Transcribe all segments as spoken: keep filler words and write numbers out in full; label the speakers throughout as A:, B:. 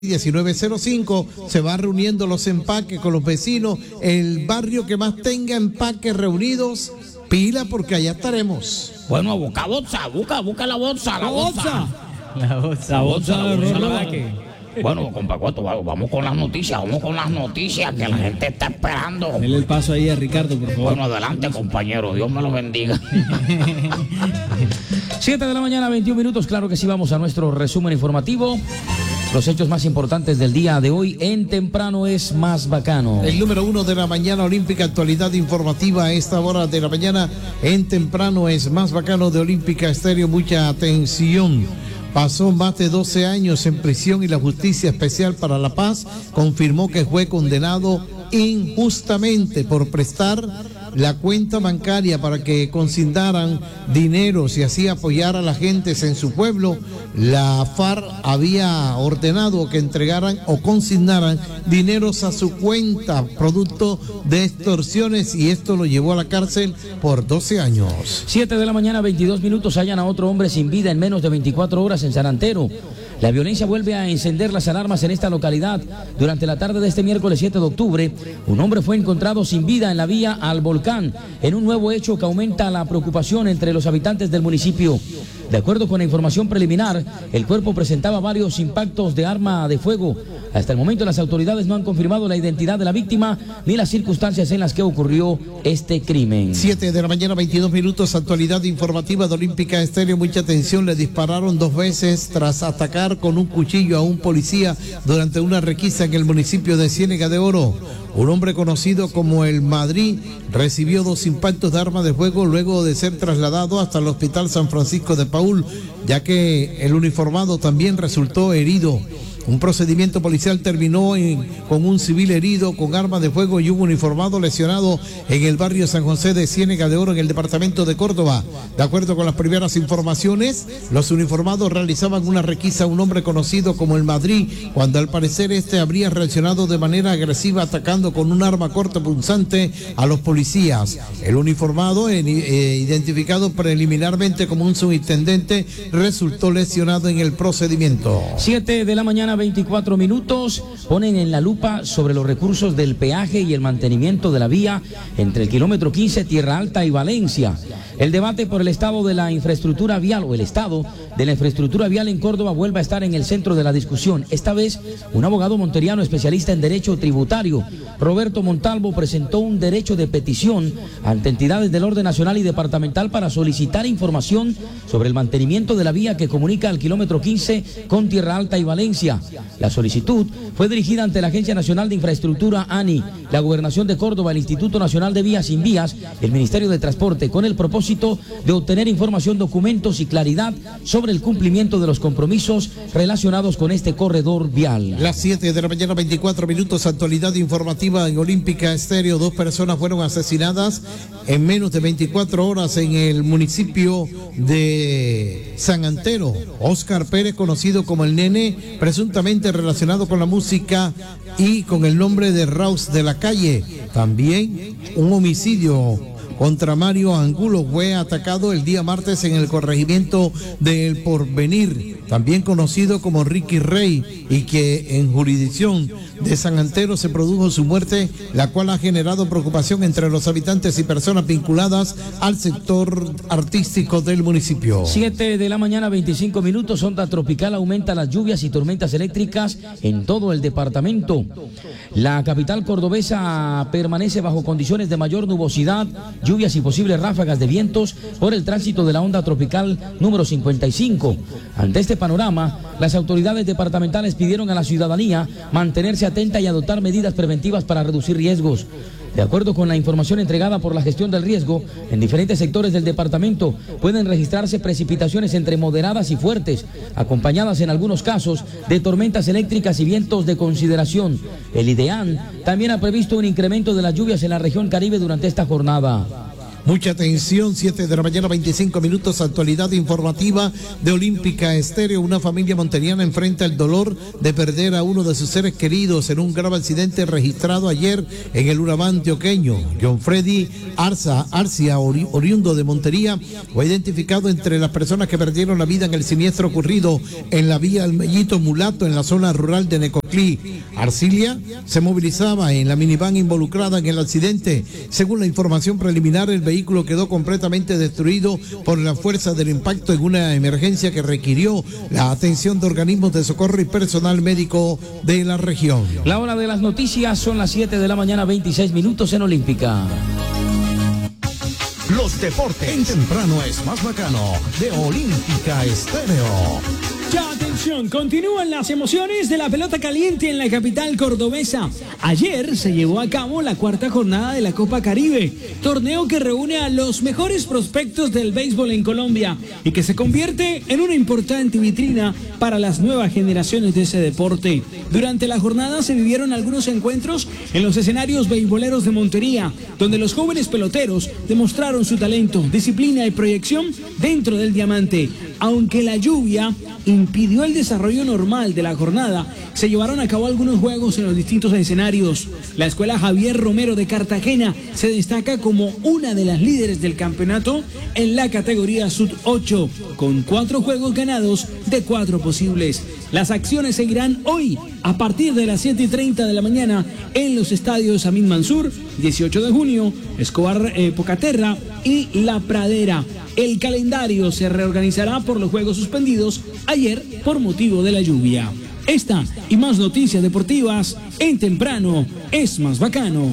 A: diecinueve cero cinco, se va reuniendo los empaques con los vecinos. El barrio que más tenga empaques reunidos, pila, porque allá estaremos.
B: Bueno, busca bolsa, busca, busca la bolsa, la,
C: la
B: bolsa.
C: bolsa. La bolsa, la bolsa, la bolsa, la bolsa, la
B: Bueno, compa Cueto, vamos con las noticias, vamos con las noticias que la gente está esperando.
C: Dele el paso ahí a Ricardo, por favor.
B: Bueno, adelante, compañero, Dios me lo bendiga.
D: siete de la mañana, veintiún minutos, claro que sí, vamos a nuestro resumen informativo. Los hechos más importantes del día de hoy en Temprano es Más Bacano.
A: El número uno de la mañana olímpica, actualidad informativa a esta hora de la mañana en Temprano es Más Bacano de Olímpica Estéreo. Mucha atención. Pasó más de doce años en prisión y la Justicia Especial para la Paz confirmó que fue condenado injustamente por prestar la cuenta bancaria para que consignaran dineros y así apoyar a la gente en su pueblo. La FARC había ordenado que entregaran o consignaran dineros a su cuenta producto de extorsiones y esto lo llevó a la cárcel por doce años.
D: siete de la mañana, veintidós minutos, hallan a otro hombre sin vida en menos de veinticuatro horas en San Antero. La violencia vuelve a encender las alarmas en esta localidad. Durante la tarde de este miércoles siete de octubre, un hombre fue encontrado sin vida en la vía al volcán, en un nuevo hecho que aumenta la preocupación entre los habitantes del municipio. De acuerdo con la información preliminar, el cuerpo presentaba varios impactos de arma de fuego. Hasta el momento las autoridades no han confirmado la identidad de la víctima ni las circunstancias en las que ocurrió este crimen.
A: siete de la mañana, veintidós minutos, actualidad informativa de Olímpica Estéreo. Mucha atención, le dispararon dos veces tras atacar con un cuchillo a un policía durante una requisa en el municipio de Ciénega de Oro. Un hombre conocido como el Madrid recibió dos impactos de arma de fuego luego de ser trasladado hasta el Hospital San Francisco de Paúl, ya que el uniformado también resultó herido. Un procedimiento policial terminó en, con un civil herido con arma de fuego y un uniformado lesionado en el barrio San José de Ciénega de Oro, en el departamento de Córdoba. De acuerdo con las primeras informaciones, los uniformados realizaban una requisa a un hombre conocido como el Madrid, cuando al parecer este habría reaccionado de manera agresiva atacando con un arma cortopunzante a los policías. El uniformado, eh, identificado preliminarmente como un subintendente, resultó lesionado en el procedimiento.
D: siete de la mañana, veinticuatro minutos, ponen en la lupa sobre los recursos del peaje y el mantenimiento de la vía entre el kilómetro quince, Tierra Alta y Valencia. El debate por el estado de la infraestructura vial o el estado de la infraestructura vial en Córdoba vuelve a estar en el centro de la discusión. Esta vez, un abogado monteriano especialista en derecho tributario, Roberto Montalvo, presentó un derecho de petición ante entidades del orden nacional y departamental para solicitar información sobre el mantenimiento de la vía que comunica al kilómetro quince con Tierra Alta y Valencia. La solicitud fue dirigida ante la Agencia Nacional de Infraestructura, ANI, la Gobernación de Córdoba, el Instituto Nacional de Vías Sin Vías, el Ministerio de Transporte, con el propósito de obtener información, documentos y claridad sobre el cumplimiento de los compromisos relacionados con este corredor vial.
A: Las siete de la mañana, veinticuatro minutos, actualidad informativa en Olímpica Estéreo. Dos personas fueron asesinadas en menos de veinticuatro horas en el municipio de San Antero. Oscar Pérez, conocido como el Nene, presuntamente relacionado con la música y con el nombre de Raus de la Calle. También un homicidio contra Mario Angulo fue atacado el día martes en el corregimiento del Porvenir, también conocido como Ricky Rey, y que en jurisdicción de San Antero se produjo su muerte, la cual ha generado preocupación entre los habitantes y personas vinculadas al sector artístico del municipio.
D: siete de la mañana, veinticinco minutos, onda tropical aumenta las lluvias y tormentas eléctricas en todo el departamento. La capital cordobesa permanece bajo condiciones de mayor nubosidad, lluvias y posibles ráfagas de vientos por el tránsito de la onda tropical número cincuenta y cinco. Ante este panorama, las autoridades departamentales pidieron a la ciudadanía mantenerse atenta y adoptar medidas preventivas para reducir riesgos. De acuerdo con la información entregada por la gestión del riesgo, en diferentes sectores del departamento pueden registrarse precipitaciones entre moderadas y fuertes, acompañadas en algunos casos de tormentas eléctricas y vientos de consideración. El IDEAN también ha previsto un incremento de las lluvias en la región Caribe durante esta jornada.
A: Mucha atención, siete de la mañana, veinticinco minutos, actualidad informativa de Olímpica Estéreo. Una familia monteriana enfrenta el dolor de perder a uno de sus seres queridos en un grave accidente registrado ayer en el Urabá antioqueño. John Freddy Arza, Arcia, ori, oriundo de Montería, fue identificado entre las personas que perdieron la vida en el siniestro ocurrido en la vía Almellito Mulato, en la zona rural de Necoclí. Arcilia se movilizaba en la minivan involucrada en el accidente. Según la información preliminar, el vehículo quedó completamente destruido por la fuerza del impacto en una emergencia que requirió la atención de organismos de socorro y personal médico de la región.
D: La hora de las noticias son las siete de la mañana, veintiséis minutos en Olímpica.
E: Los deportes en temprano es más bacano de Olímpica Estéreo.
F: Ya, atención, continúan las emociones de la pelota caliente en la capital cordobesa. Ayer se llevó a cabo la cuarta jornada de la Copa Caribe, torneo que reúne a los mejores prospectos del béisbol en Colombia y que se convierte en una importante vitrina para las nuevas generaciones de ese deporte. Durante la jornada se vivieron algunos encuentros en los escenarios beisboleros de Montería, donde los jóvenes peloteros demostraron su talento, disciplina y proyección dentro del diamante. Aunque la lluvia impidió el desarrollo normal de la jornada, se llevaron a cabo algunos juegos en los distintos escenarios. La escuela Javier Romero de Cartagena se destaca como una de las líderes del campeonato en la categoría sub ocho, con cuatro juegos ganados de cuatro posibles. Las acciones seguirán hoy a partir de las siete y treinta de la mañana en los estadios Amin Mansur, dieciocho de junio, Escobar eh, Pocaterra y La Pradera. El calendario se reorganizará por los juegos suspendidos ayer por motivo de la lluvia. Esta y más noticias deportivas en Temprano es más bacano.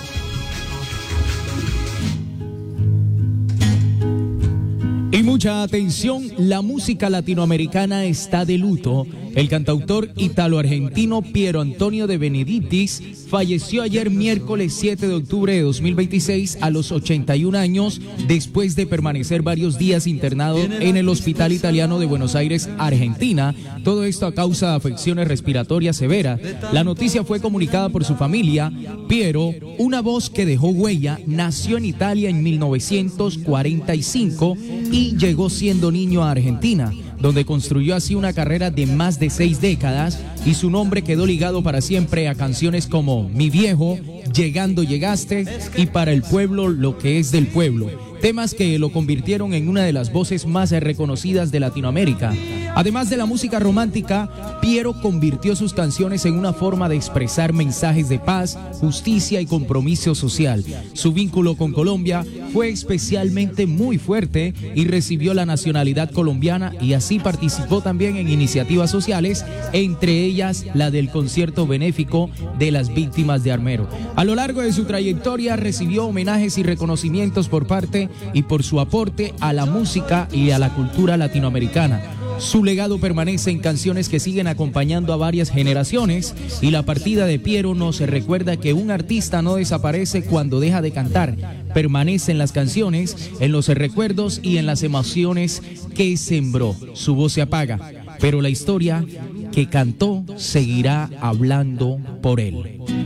G: Y mucha atención, la música latinoamericana está de luto. El cantautor italo-argentino Piero Antonio de Benedictis falleció ayer miércoles siete de octubre de dos mil veintiséis a los ochenta y un años, después de permanecer varios días internado en el Hospital Italiano de Buenos Aires, Argentina. Todo esto a causa de afecciones respiratorias severas. La noticia fue comunicada por su familia. Piero, una voz que dejó huella, nació en Italia en mil novecientos cuarenta y cinco y llegó siendo niño a Argentina, donde construyó así una carrera de más de seis décadas, y su nombre quedó ligado para siempre a canciones como Mi Viejo, Llegando Llegaste y Para el Pueblo lo que es del pueblo, temas que lo convirtieron en una de las voces más reconocidas de Latinoamérica. Además de la música romántica, Piero convirtió sus canciones en una forma de expresar mensajes de paz, justicia y compromiso social. Su vínculo con Colombia fue especialmente muy fuerte y recibió la nacionalidad colombiana, y así participó también en iniciativas sociales, entre ellas la del concierto benéfico de las víctimas de Armero. A lo largo de su trayectoria recibió homenajes y reconocimientos por parte y por su aporte a la música y a la cultura latinoamericana. Su legado permanece en canciones que siguen acompañando a varias generaciones, y la partida de Piero nos recuerda que un artista no desaparece cuando deja de cantar, permanece en las canciones, en los recuerdos y en las emociones que sembró. Su voz se apaga, pero la historia que cantó seguirá hablando por él.